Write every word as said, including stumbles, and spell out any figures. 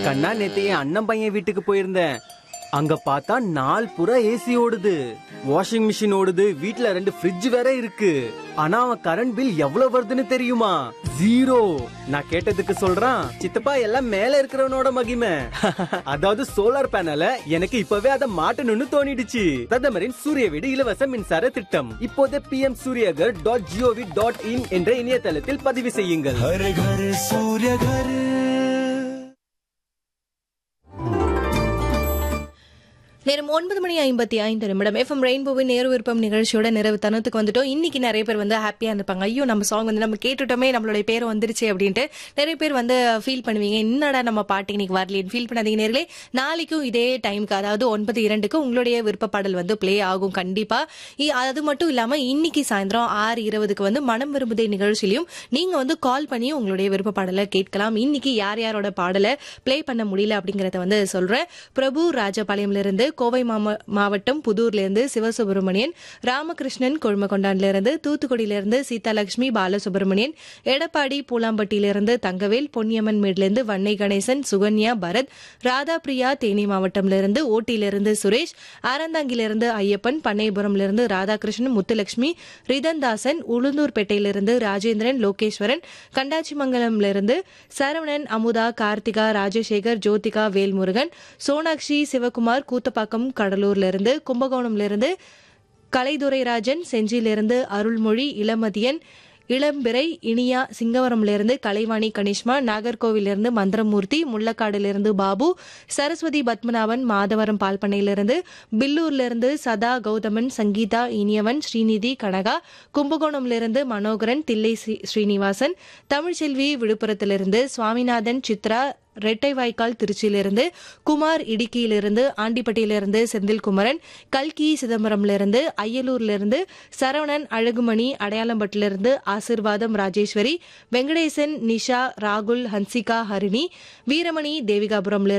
கண்ணா, நேத்து என் அண்ணன் பையன் வீட்டுக்கு போயிருந்தேன். அங்க பார்த்தா நாள் புறா ஏசி ஓடுது, வாஷிங் மிஷின் ஓடுது, வீட்ல ரெண்டு ஃப்ரிட்ஜ் வேற இருக்கு. ஆனா அவன் கரண்ட் பில் எவ்வளவு வருதுன்னு தெரியுமா? ஜீரோ. நான் கேட்டதுக்கு சொல்றான், சித்தப்பா எல்லாம் மேல இருக்கிறவனோட மகிமை. அதாவது சோலார் பேனல எனக்கு இப்பவே அதை மாட்டணும்னு தோணிடுச்சு. பிரதமரின் சூரிய வீடு இலவச மின்சார திட்டம். இப்போதே B M Surya Ghar dot gov dot in என்ற இணையதளத்தில் பதிவு செய்யுங்கள். हर घर सूर्य घर. நேரம் ஒன்பது மணி ஐம்பத்தி ஐந்து நிமிடம். எஃப்எம் ரெயின்போவின் நேரு விருப்பம் நிகழ்ச்சியோட நிறைவு தருணத்துக்கு வந்துட்டோம். இன்னைக்கு நிறைய பேர் வந்து ஹாப்பியா இருப்பாங்க. ஐயோ, நம்ம சாங் வந்து நம்ம கேட்டுட்டோமே, நம்மளுடைய பேர் வந்துருச்சு அப்படின்ட்டு நிறைய பேர் வந்து ஃபீல் பண்ணுவீங்க. என்னடா நம்ம பாட்டு இன்னைக்கு வரலேன்னு ஃபீல் பண்ணாதீங்க நேர்களே. நாளைக்கும் இதே டைமுக்கு, அதாவது ஒன்பது இரண்டுக்கு உங்களுடைய விருப்ப பாடல் வந்து பிளே ஆகும் கண்டிப்பா. அது மட்டும் இல்லாம இன்னைக்கு சாயந்தரம் ஆறு இருபதுக்கு வந்து மனம் விரும்புதே நிகழ்ச்சியிலையும் நீங்க வந்து கால் பண்ணி உங்களுடைய விருப்ப பாடலை கேட்கலாம். இன்னைக்கு யார் யாரோட பாடலை பிளே பண்ண முடியல அப்படிங்கறத வந்து சொல்றேன். பிரபு ராஜபாளையம்ல இருந்து, கோவை மாவட்டம் புதூர்ல இருந்து சிவசுப்பிரமணியன், ராமகிருஷ்ணன் கொழுமகொண்டான்ல இருந்து, தூத்துக்குடியில இருந்து சீதாலட்சுமி பாலசுப்பிரமணியன், எடப்பாடி பூலாம்பட்டியில இருந்து தங்கவேல், பொன்னியம்மன் மேட்ல இருந்து வன்னை கணேசன், சுகன்யா, பரத், ராதா பிரியா தேனி மாவட்டம்ல இருந்து, ஓட்டியில இருந்து சுரேஷ், ஆரந்தாங்கில இருந்து ஐயப்பன், பண்ணைபுரம்ல இருந்து ராதாகிருஷ்ணன், முத்துலட்சுமி, ரிதன்தாசன், உளுந்தூர்பேட்டையில இருந்து ராஜேந்திரன், லோகேஸ்வரன், கண்டாச்சிமங்கலம்ல இருந்து சரவணன், அமுதா, கார்த்திகா, ராஜசேகர், ஜோதிகா, வேல்முருகன், சோனாக்ஷி, சிவகுமார், கூத்தப்பா கடலூர்ல இருந்து, கும்பகோணம்ல இருந்து கலைதுரைராஜன், செஞ்சியிலிருந்து அருள்மொழி, இளமதியன், இளம்பிறை, இனியா, சிங்கவரம்ல இருந்து கலைவாணி கனிஷ்மா, நாகர்கோவிலிருந்து மந்திரமூர்த்தி, முள்ளக்காடுல பாபு, சரஸ்வதி பத்மநாபன், மாதவரம் பால்பண்ணையிலிருந்து, பில்லூர்ல இருந்து சதா கௌதமன், சங்கீதா, இனியவன், ஸ்ரீநிதி, கனகா, கும்பகோணம்ல இருந்து மனோகரன், தில்லை ஸ்ரீனிவாசன், தமிழ்ச்செல்வி, விழுப்புரத்திலிருந்து சுவாமிநாதன், சித்ரா, ரெட்டைவாய்க்கால் திருச்சியிலிருந்து குமார், இடுக்கியிலிருந்து ஆண்டிப்பட்டியிலிருந்து செந்தில்குமரன், கல்கி சிதம்பரம்லிருந்து, அய்யலூர்லிருந்து சரவணன், அழகுமணி, அடையாளம்பட்டிலிருந்து ஆசிர்வாதம், ராஜேஸ்வரி, வெங்கடேசன், நிஷா, ராகுல், ஹன்சிகா, ஹரிணி, வீரமணி, தேவிகாபுரம்ல